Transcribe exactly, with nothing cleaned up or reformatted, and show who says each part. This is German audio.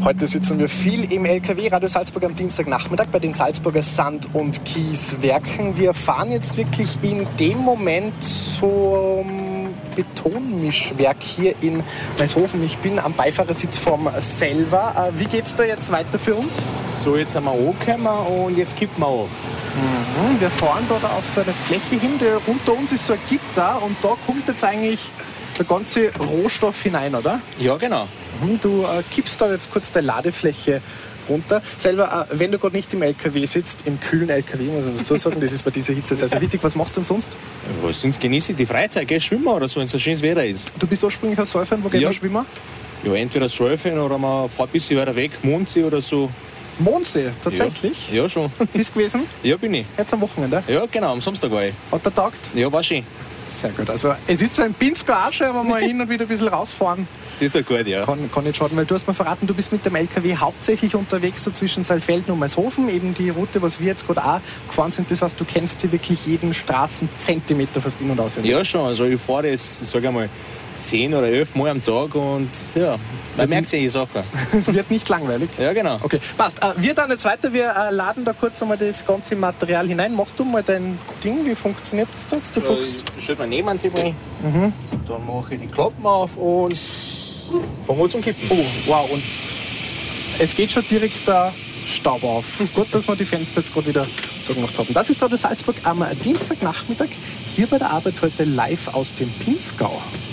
Speaker 1: Heute sitzen wir viel im L K W Radio Salzburg am Dienstagnachmittag bei den Salzburger Sand- und Kieswerken. Wir fahren jetzt wirklich in dem Moment zum Betonmischwerk hier in Maishofen. Ich bin am Beifahrersitz vom selber. Wie geht's da jetzt weiter für uns?
Speaker 2: So, jetzt sind wir angekommen und jetzt kippen wir an.
Speaker 1: Mhm, wir fahren da auf so eine Fläche hin. Unter uns ist so ein Gitter und da kommt jetzt eigentlich der ganze Rohstoff hinein, oder?
Speaker 2: Ja, genau.
Speaker 1: Du äh, kippst da jetzt kurz deine Ladefläche runter. Selber, äh, wenn du gerade nicht im L K W sitzt, im kühlen L K W, muss man dazu sagen, das ist bei dieser Hitze sehr, sehr wichtig. Was machst du denn sonst?
Speaker 2: Ja, sonst genieße ich die Freizeit, geh schwimmen oder so, wenn es so schönes Wetter ist.
Speaker 1: Du bist ursprünglich ein Surfer, wo gehst
Speaker 2: ja.
Speaker 1: du schwimmen?
Speaker 2: Ja, entweder surfen oder man fährt ein bisschen weiter weg, Mondsee oder so.
Speaker 1: Mondsee, tatsächlich?
Speaker 2: Ja, ja schon.
Speaker 1: Bist du gewesen?
Speaker 2: Ja, bin ich.
Speaker 1: Jetzt am Wochenende?
Speaker 2: Ja, genau, am Samstag war ich.
Speaker 1: Hat der taugt?
Speaker 2: Ja, war schön.
Speaker 1: Sehr gut. Also es ist zwar ein Pinzgau auch schon, aber mal hin und wieder ein bisschen rausfahren.
Speaker 2: Das ist doch gut, ja.
Speaker 1: Kann, kann nicht schaden, weil du hast mir verraten, du bist mit dem L K W hauptsächlich unterwegs so zwischen Saalfelden und Maishofen. Eben die Route, was wir jetzt gerade auch gefahren sind, das heißt, du kennst hier wirklich jeden Straßenzentimeter fast in- und auswendig.
Speaker 2: Ja, schon. Also ich fahre jetzt, sage ich mal, zehn oder elf Mal am Tag und ja, man merkt sich die Sache.
Speaker 1: Wird nicht langweilig.
Speaker 2: Ja, genau.
Speaker 1: Okay, passt. Äh, wir dann jetzt weiter, wir äh, laden da kurz einmal das ganze Material hinein. Mach du mal dein Ding, wie funktioniert das da jetzt? Du druckst.
Speaker 2: Ich stelle mir neben rein, mhm. Dann mache ich die Klappen auf und fange an zum Kippen.
Speaker 1: Oh, wow, und es geht schon direkt der Staub auf. Gut, dass wir die Fenster jetzt gerade wieder zugemacht haben. Das ist Radio Salzburg am Dienstagnachmittag, hier bei der Arbeit heute live aus dem Pinzgau.